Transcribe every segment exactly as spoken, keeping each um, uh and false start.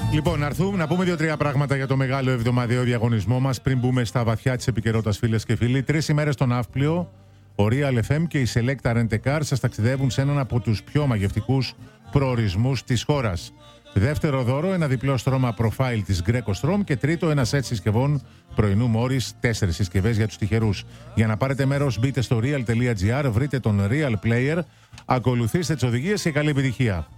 Λοιπόν, να έρθουμε να πούμε δύο-τρία πράγματα για το μεγάλο εβδομαδιαίο διαγωνισμό μας πριν μπούμε στα βαθιά της επικαιρότητας, φίλες και φίλοι. Τρεις ημέρες στο Ναύπλιο, ο Real εφ εμ και η Selecta Rent a Car σας ταξιδεύουν σε έναν από τους πιο μαγευτικούς προορισμούς της χώρας. Δεύτερο δώρο, ένα διπλό στρώμα profile της Greco Strom και τρίτο, ένα σετ συσκευών πρωινού Morris, τέσσερις συσκευές για τους τυχερούς. Για να πάρετε μέρος, μπείτε στο real τελεία gr, βρείτε τον Real Player, ακολουθήστε τις οδηγίες και καλή επιτυχία.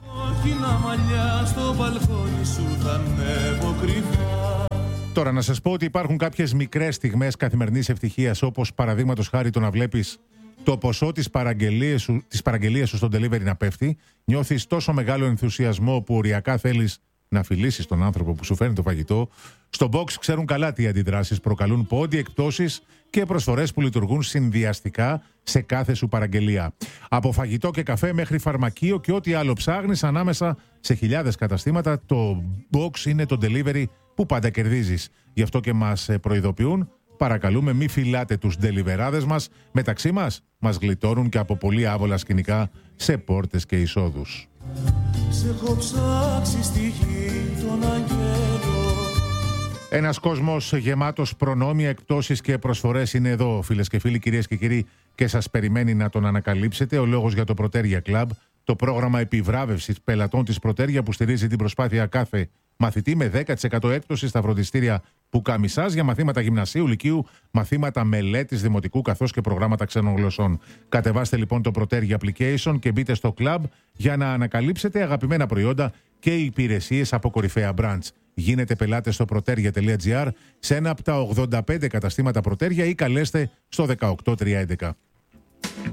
Τώρα να σας πω ότι υπάρχουν κάποιες μικρές στιγμές καθημερινής ευτυχίας, όπως παραδείγματος χάρη το να βλέπεις το ποσό της παραγγελίας σου, της παραγγελίας σου στον delivery να πέφτει, νιώθεις τόσο μεγάλο ενθουσιασμό που οριακά θέλεις να φιλήσεις τον άνθρωπο που σου φέρνει το φαγητό. Στο Box ξέρουν καλά τι αντιδράσεις προκαλούν πόντια, εκπτώσεις και προσφορές που λειτουργούν συνδυαστικά σε κάθε σου παραγγελία. Από φαγητό και καφέ μέχρι φαρμακείο και ό,τι άλλο ψάχνεις ανάμεσα σε χιλιάδες καταστήματα, το Box είναι το delivery που πάντα κερδίζεις. Γι' αυτό και μας προειδοποιούν. Παρακαλούμε, μη φυλάτε τους ντελιβεράδες μας. Μεταξύ μας, μας γλιτώνουν και από πολύ άβολα σκηνικά σε πόρτες και εισόδους. Σε έχω ψάξει στη γη τον αγγέλο. Ένας κόσμος γεμάτος προνόμια, εκπτώσεις και προσφορές είναι εδώ, φίλες και φίλοι, κυρίες και κύριοι, και σας περιμένει να τον ανακαλύψετε. Ο λόγος για το Proteria Club, το πρόγραμμα επιβράβευσης πελατών της Proteria που στηρίζει την προσπάθεια κάθε μαθητή με δέκα τοις εκατό έκπτωση στα φροντιστήρια Πουκαμισάς για μαθήματα γυμνασίου, λυκείου, μαθήματα μελέτης δημοτικού καθώς και προγράμματα ξένων γλωσσών. Κατεβάστε λοιπόν το Proteria Application και μπείτε στο club για να ανακαλύψετε αγαπημένα προϊόντα και υπηρεσίες από κορυφαία brands. Γίνετε πελάτες στο proteria τελεία gr σε ένα από τα ογδόντα πέντε καταστήματα Proteria ή καλέστε στο δεκαοκτώ τριακόσια έντεκα.